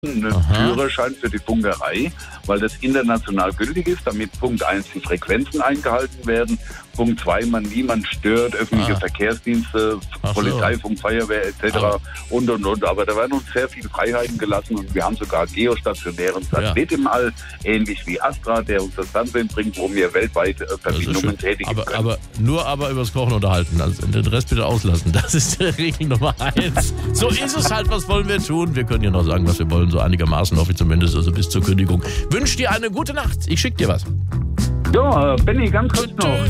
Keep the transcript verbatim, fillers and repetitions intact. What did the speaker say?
einen Aha. Führerschein für die Funkerei, weil das international gültig ist, damit Punkt eins die Frequenzen eingehalten werden, Punkt zwei man niemand stört, öffentliche Ah. Verkehrsdienste, Ach so. Polizei, Funk, Feuerwehr et cetera Aber- und und und. Aber da werden uns sehr viele Freiheiten gelassen und wir haben sogar geostationären Satellit im All, ähnlich wie Astra, der uns das Fernsehen bringt, wo wir weltweit äh, Das ist Verbindungen schön. tätigen Aber, können. aber nur aber übers Kochen unterhalten. Also den Rest bitte auslassen. Das ist die Regel Nummer eins. So ist es halt. Was wollen wir tun? Wir können ja noch sagen, was wir wollen. So einigermaßen hoffe ich zumindest. Also bis zur Kündigung. Wünsch dir eine gute Nacht. Ich schick dir was. Ja, Benni, ganz kurz noch.